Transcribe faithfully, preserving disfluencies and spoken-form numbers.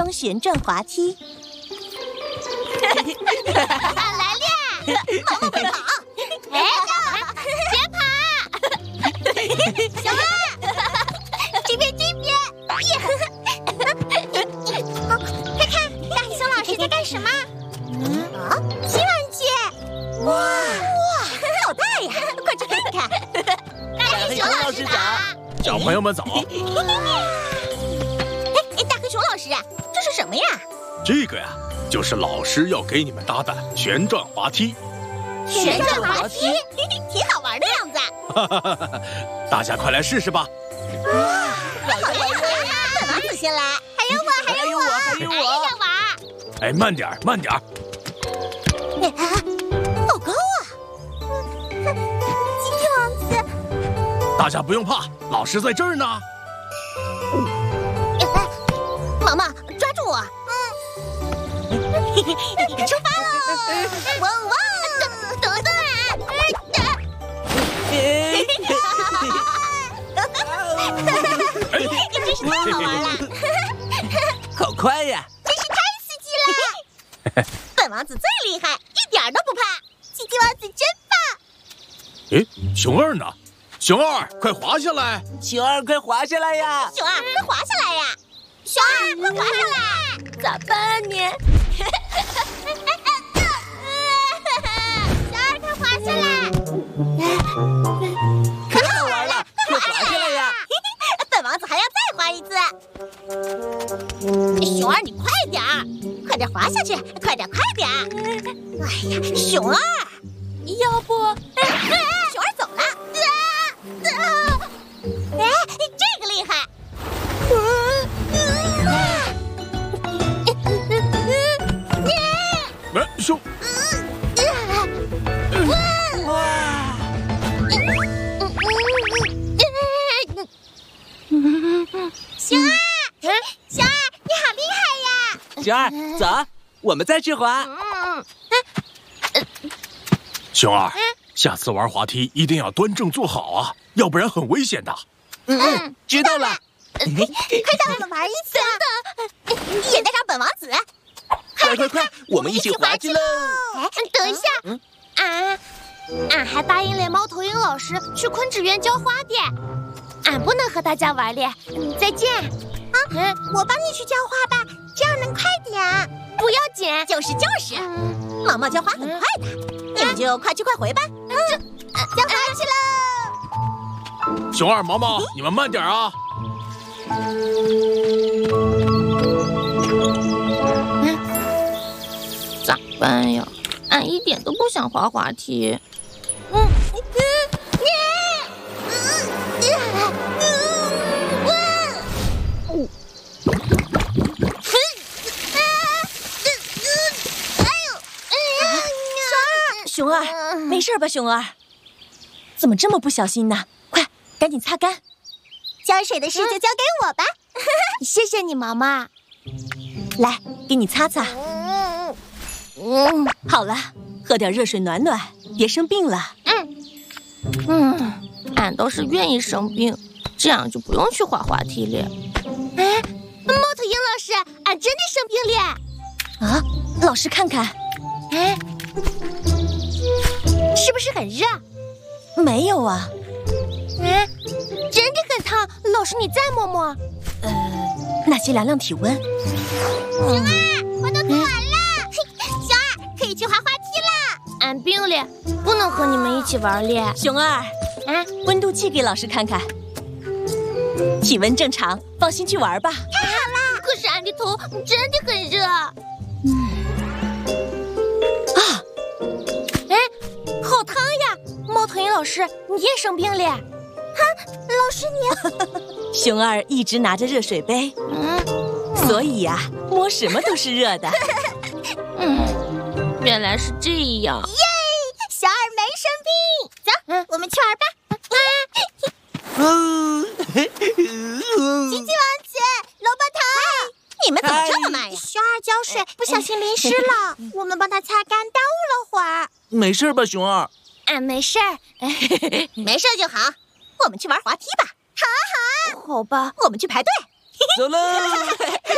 双旋转滑梯。 来练，毛毛快跑！哎，别跑！小二，这边这边。看看大黑熊老师在干什么？嗯啊，新玩具！哇哇，好大呀！快去看看。大黑熊老师早， 小朋友们早。 哎，大黑熊老师，这是什么呀？ 这个呀，就是老师要给你们搭的旋转滑梯。 旋转滑梯，挺好玩的样子。 哈哈哈哈！大家快来试试吧。 哇，好呀！本王子先来，还有我，还有我，还有我，要玩。 哎，慢点，慢点。 好高啊！金鸡王子， 大家不用怕，老师在这儿呢。 毛毛，抓住我！嗯，出发喽！汪汪！等等等！真是太好玩了！ 好快呀！ 真是太刺激了！本王子最厉害，一点都不怕。金鸡王子真棒！ 哎，熊二呢？熊二，快滑下来！ 熊二，快滑下来呀！ 熊二，快滑下来呀！熊二，快滑下来！咋办呢？小二，快滑下来！ 可好玩了，快滑下来呀！ 本王子还要再滑一次。熊二，你快点儿，快点滑下去，快点，快点！哎呀，熊二，要不……熊二走了。哎，这个厉害！ 哎，熊。 哇！ 熊二，熊二，你好厉害呀！ 熊二，走，我们再去滑。 熊二，下次玩滑梯一定要端正坐好啊，要不然很危险的。 嗯，知道了。 快带我们玩一次！等等，也带上本王子。 快快快，我们一起滑去喽！ 哎，等一下，嗯啊，俺还答应了猫头鹰老师去昆纸园浇花的，俺不能和大家玩了。嗯，再见。啊，嗯，我帮你去浇花吧，这样能快点。不要紧，就是就是。毛毛浇花很快的，你们就快去快回吧。嗯，浇花去喽。 熊二、毛毛，你们慢点啊！ 嗯，咋办呀？俺一点都不想滑滑梯。 嗯， 熊二，没事吧？熊二，怎么这么不小心呢？快，赶紧擦干。 浇水的事就交给我吧。谢谢你，毛毛。 来，给你擦擦。嗯，好了，喝点热水暖暖，别生病了。 嗯嗯，俺倒是愿意生病，这样就不用去滑滑梯了。 哎，猫头鹰老师，俺真的生病了。 啊，老师看看。 哎，是不是很热？ 没有啊。 哎，真的很烫。老师，你再摸摸。 呃，那先量量体温。 熊二，我都吐完了。熊二，可以去滑滑梯了。 俺病了，不能和你们一起玩了。 熊二，啊，温度计给老师看看，体温正常，放心去玩吧。 太好了！ 可是俺的头真的很热。 嗯。啊， 哎，好烫呀！猫头鹰老师，你也生病了？哈，老师你…… 熊二一直拿着热水杯，嗯，所以呀、啊，摸什么都是热的。 嗯，原来是这样。 耶，小二没生病。走，嗯、我们去玩吧。 嗯， 金鸡王子，萝卜头，你们怎么这么慢呀？熊二浇水不小心淋湿了，我们帮他擦干，耽误了会儿。 没事吧，熊二？ 俺没事儿，没事就好。我们去玩滑梯吧。好啊好啊， 好吧， 我们去排队。 走喽。